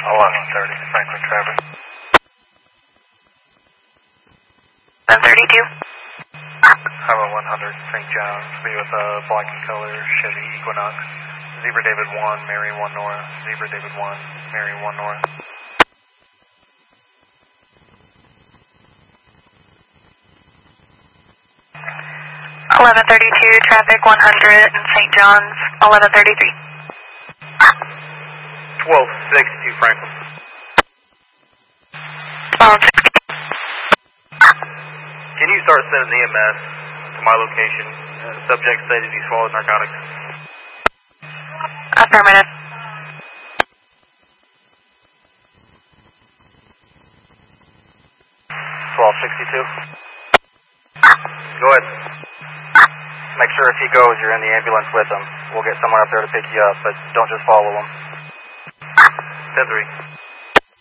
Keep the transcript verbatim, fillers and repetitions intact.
eleven thirty, Franklin traffic. one thirty-two. Highway one hundred, Saint John's, be with a black and color Chevy Equinox. Zebra David one, Mary one North. Zebra David one, Mary one North. eleven thirty-two, traffic one hundred in Saint John's, eleven thirty-three. twelve sixty-two, Franklin. twelve sixty. Can you start sending E M S to my location? Uh, subject stated he swallowed narcotics. Affirmative. twelve sixty-two. Go ahead. Make sure if he goes, you're in the ambulance with him. We'll get someone up there to pick you up, but don't just follow him. ten three.